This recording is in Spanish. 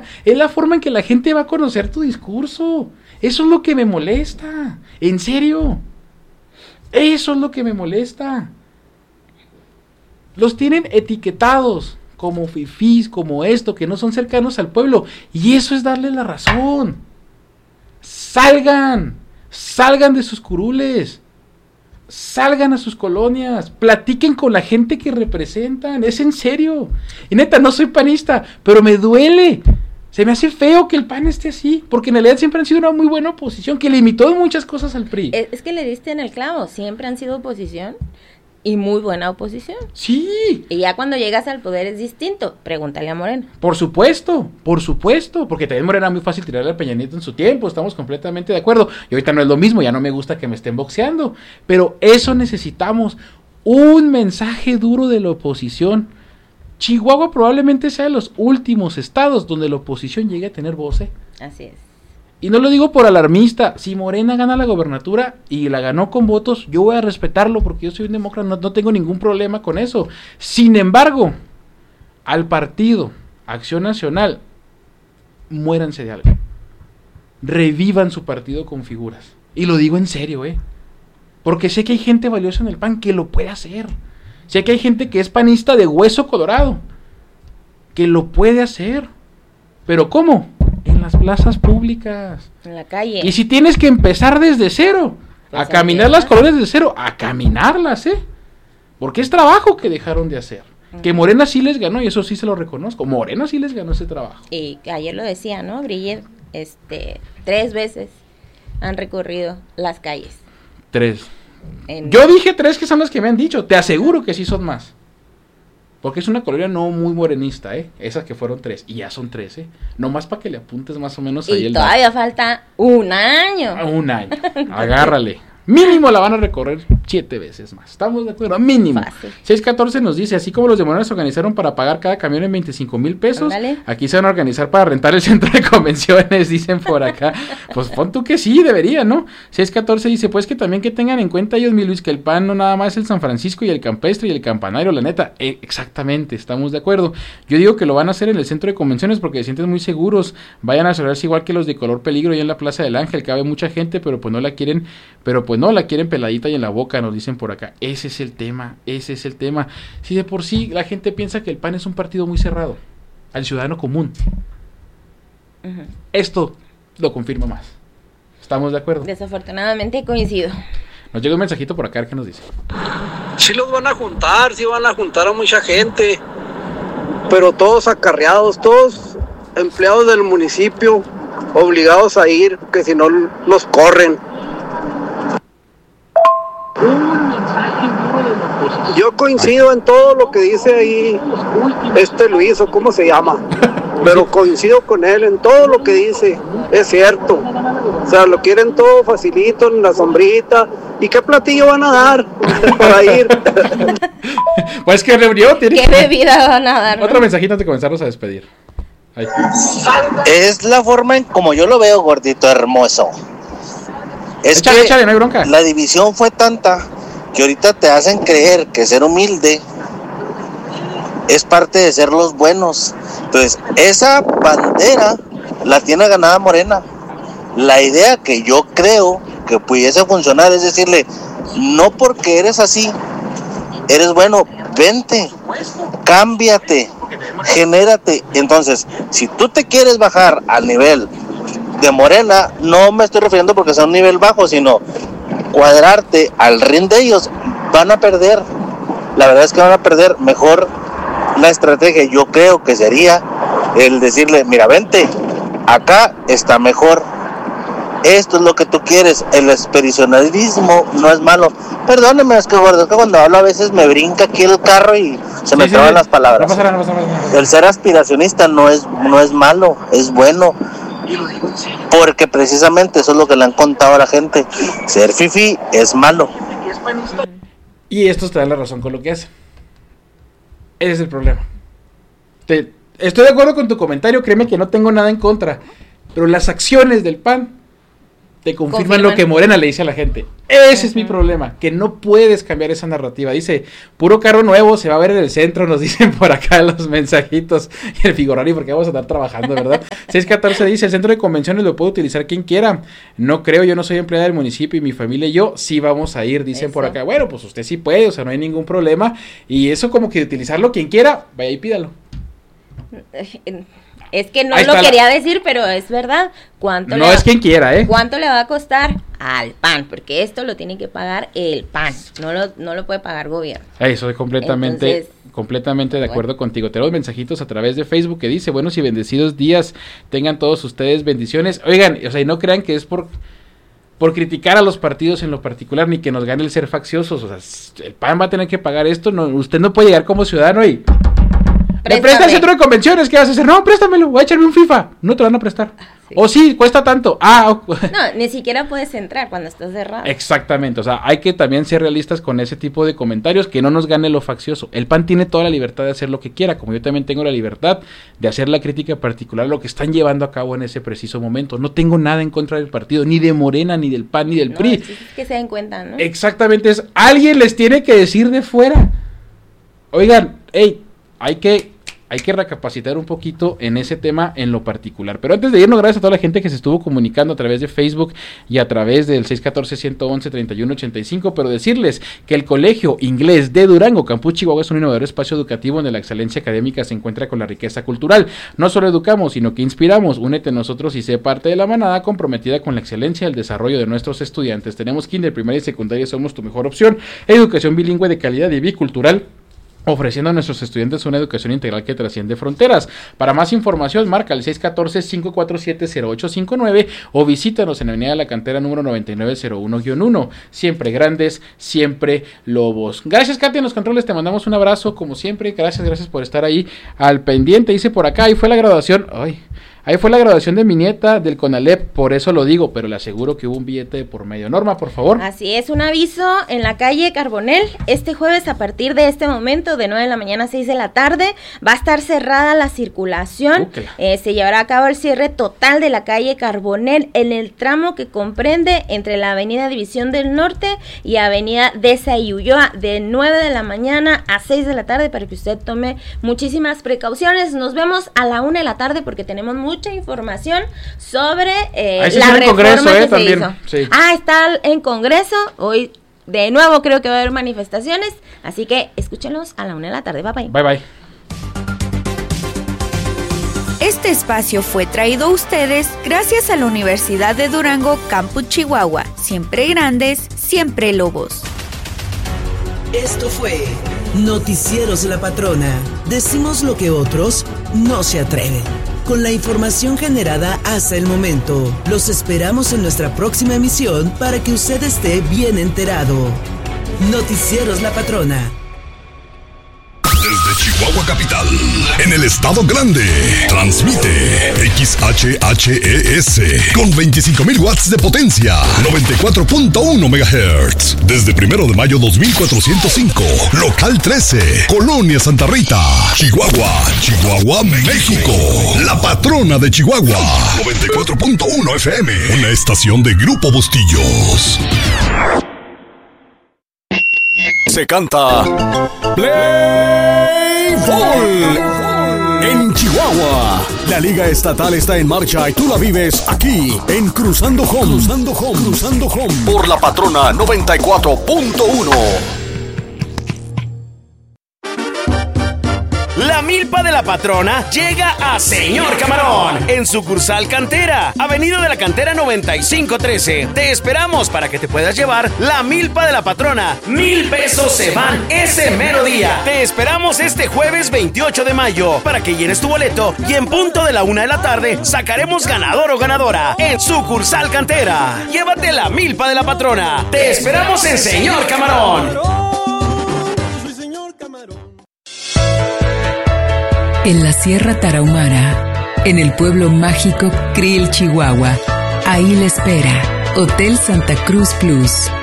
política, es la forma en que la gente va a conocer tu discurso. Eso es lo que me molesta, en serio. Eso es lo que me molesta. Los tienen etiquetados como fifís, como esto, que no son cercanos al pueblo. Y eso es darle la razón. Salgan de sus curules. Salgan a sus colonias, platiquen con la gente que representan, es en serio. Y neta, no soy panista, pero me duele. Se me hace feo que el PAN esté así, porque en realidad siempre han sido una muy buena oposición, que limitó muchas cosas al PRI. Es que le diste en el clavo, siempre han sido oposición y muy buena oposición. Sí. Y ya cuando llegas al poder es distinto, pregúntale a Morena. Por supuesto, porque también Morena muy fácil tirarle a Peña Nieto en su tiempo, estamos completamente de acuerdo. Y ahorita no es lo mismo, ya no me gusta que me estén boxeando, pero eso necesitamos, un mensaje duro de la oposición. Chihuahua probablemente sea de los últimos estados donde la oposición llegue a tener voz, ¿eh? Así es. Y no lo digo por alarmista, si Morena gana la gobernatura y la ganó con votos, yo voy a respetarlo porque yo soy un demócrata, no tengo ningún problema con eso. Sin embargo, al partido Acción Nacional, muéranse de algo. Revivan su partido con figuras. Y lo digo en serio, porque sé que hay gente valiosa en el PAN que lo puede hacer. Sé que hay gente que es panista de hueso colorado, que lo puede hacer. ¿Pero cómo? En las plazas públicas. En la calle. Y si tienes que empezar desde cero, pues a caminar las colonias desde cero, a caminarlas, porque es trabajo que dejaron de hacer. Que Morena sí les ganó, y eso sí se lo reconozco. Morena sí les ganó ese trabajo. Y ayer lo decía, ¿no? Brillet, 3 veces han recorrido las calles. 3. Yo dije 3 que son las que me han dicho. Te aseguro que sí son más. Porque es una colonia no muy morenista, esas que fueron 3, y ya son 3, nomás para que le apuntes más o menos ahí y todavía falta un año. Un año, agárrale. Mínimo la van a recorrer 7 veces más. ¿Estamos de acuerdo? Mínimo. 614 nos dice, así como los de Morena se organizaron para pagar cada camión en 25,000 pesos, Ándale. Aquí se van a organizar para rentar el centro de convenciones, dicen por acá. Pues pon tú que sí, debería, ¿no? 614 dice, pues que también que tengan en cuenta ellos, mi Luis, que el PAN no nada más es el San Francisco y el Campestre y el Campanario, la neta. Exactamente, estamos de acuerdo. Yo digo que lo van a hacer en el centro de convenciones porque se sienten muy seguros. Vayan a celebrarse igual que los de Color Peligro y en la Plaza del Ángel, cabe mucha gente, pero pues no la quieren peladita y en la boca, nos dicen por acá. Ese es el tema. Si de por sí la gente piensa que el PAN es un partido muy cerrado al ciudadano común, esto lo confirma más. ¿Estamos de acuerdo? Desafortunadamente coincido. Nos llega un mensajito por acá que nos dice: sí los van a juntar, sí van a juntar a mucha gente, pero todos acarreados, todos empleados del municipio, obligados a ir, que si no los corren. Yo coincido en todo lo que dice ahí Luis, o cómo se llama, pero coincido con él en todo lo que dice, es cierto. O sea, lo quieren todo facilito, en la sombrita. ¿Y qué platillo van a dar para ir? Pues que reunión tiene. ¿Qué bebida van a dar? Otro mensajito antes de comenzarnos a despedir. Ahí. Es la forma en como yo lo veo, gordito hermoso. Échale, no hay bronca. La división fue tanta que ahorita te hacen creer que ser humilde es parte de ser los buenos. Entonces, esa bandera la tiene ganada Morena. La idea que yo creo que pudiese funcionar es decirle, no porque eres así, eres bueno, vente, cámbiate, genérate. Entonces, si tú te quieres bajar al nivel de Morena, no me estoy refiriendo porque sea un nivel bajo, sino cuadrarte al ring de ellos, van a perder. La verdad es que van a perder. Mejor la estrategia, yo creo que sería el decirle, mira, vente, acá está mejor, esto es lo que tú quieres. El expedicionalismo no es malo. Perdóneme, es que cuando hablo a veces me brinca aquí el carro y se me traban las palabras. No pasa nada. El ser aspiracionista no es malo, es bueno. Porque precisamente eso es lo que le han contado a la gente. Ser fifí es malo. Y estos te dan la razón con lo que hacen. Ese es el problema. Estoy de acuerdo con tu comentario, créeme que no tengo nada en contra. Pero las acciones del PAN te confirman lo que Morena le dice a la gente. Ese es mi problema, que no puedes cambiar esa narrativa. Dice, puro carro nuevo se va a ver en el centro, nos dicen por acá los mensajitos. Y el Figurari, porque vamos a estar trabajando, ¿verdad? 614 dice, el centro de convenciones lo puede utilizar quien quiera. No creo, yo no soy empleada del municipio y mi familia y yo sí vamos a ir, dicen por acá. Bueno, pues usted sí puede, o sea, no hay ningún problema. Y eso como que utilizarlo quien quiera, vaya y pídalo. Es que no lo quería decir, pero es verdad. No es quien quiera, ¿eh? ¿Cuánto le va a costar al PAN? Porque esto lo tiene que pagar el PAN, no lo puede pagar gobierno. Eso es completamente de acuerdo contigo. Tenemos mensajitos a través de Facebook que dice, buenos y bendecidos días, tengan todos ustedes bendiciones. Oigan, o sea, y no crean que es por criticar a los partidos en lo particular, ni que nos gane el ser facciosos. O sea, el PAN va a tener que pagar esto, no, usted no puede llegar como ciudadano y... ¿Me presta el centro de convenciones? ¿Qué vas a hacer? No, préstamelo, voy a echarme un FIFA. No te van a prestar. Sí. O sí, cuesta tanto. No, ni siquiera puedes entrar cuando estás cerrado. Exactamente, o sea, hay que también ser realistas con ese tipo de comentarios, que no nos gane lo faccioso. El PAN tiene toda la libertad de hacer lo que quiera, como yo también tengo la libertad de hacer la crítica particular a lo que están llevando a cabo en ese preciso momento. No tengo nada en contra del partido, ni de Morena, ni del PAN, ni del PRI. Es que se den cuenta, ¿no? Exactamente, alguien les tiene que decir de fuera. Oigan, hay que recapacitar un poquito en ese tema en lo particular. Pero antes de irnos, gracias a toda la gente que se estuvo comunicando a través de Facebook y a través del 614-111-3185, pero decirles que el Colegio Inglés de Durango, Campus Chihuahua, es un innovador espacio educativo donde la excelencia académica se encuentra con la riqueza cultural. No solo educamos, sino que inspiramos. Únete a nosotros y sé parte de la manada comprometida con la excelencia y el desarrollo de nuestros estudiantes. Tenemos kinder, primaria y secundaria, somos tu mejor opción. Educación bilingüe de calidad y bicultural, ofreciendo a nuestros estudiantes una educación integral que trasciende fronteras. Para más información, marca el 614-547-0859 o visítanos en la Avenida de la Cantera número 9901-1. Siempre grandes, siempre lobos. Gracias, Katia, en los controles, te mandamos un abrazo, como siempre. Gracias por estar ahí al pendiente. Dice por acá, ahí fue la graduación. Ahí fue la graduación de mi nieta del CONALEP, por eso lo digo, pero le aseguro que hubo un billete de por medio. Norma, por favor. Así es, un aviso en la calle Carbonell, este jueves a partir de este momento, de 9 de la mañana a 6 de la tarde, va a estar cerrada la circulación, se llevará a cabo el cierre total de la calle Carbonell en el tramo que comprende entre la avenida División del Norte y avenida Deza y Ulloa, de 9 de la mañana a 6 de la tarde, para que usted tome muchísimas precauciones. Nos vemos a la 1 de la tarde porque tenemos mucha información sobre la reforma que se hizo. Sí. Está en Congreso. Hoy de nuevo creo que va a haber manifestaciones, así que escúchenos a la 1 de la tarde. Bye. Este espacio fue traído a ustedes gracias a la Universidad de Durango, Campus Chihuahua. Siempre grandes, siempre lobos. Esto fue Noticieros La Patrona. Decimos lo que otros no se atreven. Con la información generada hasta el momento, los esperamos en nuestra próxima emisión para que usted esté bien enterado. Noticieros La Patrona. Desde Chihuahua Capital, en el Estado Grande, transmite XHHES con 25,000 watts de potencia, 94.1 MHz. Desde 1 de mayo 2405, local 13, Colonia Santa Rita, Chihuahua, México. La patrona de Chihuahua, 94.1 FM, una estación de Grupo Bustillos. Se canta Play Ball en Chihuahua. La Liga Estatal está en marcha y tú la vives aquí en Cruzando Home por La Patrona 94.1. La milpa de la patrona llega a Señor Camarón en sucursal Cantera, Avenida de la Cantera 9513. Te esperamos para que te puedas llevar la milpa de la patrona. 1,000 pesos se van ese mero día. Te esperamos este jueves 28 de mayo para que llenes tu boleto y en punto de la 1 de la tarde sacaremos ganador o ganadora en sucursal Cantera. Llévate la milpa de la patrona. Te esperamos en Señor Camarón. En la Sierra Tarahumara, en el pueblo mágico Krill, Chihuahua, ahí le espera Hotel Santa Cruz Plus.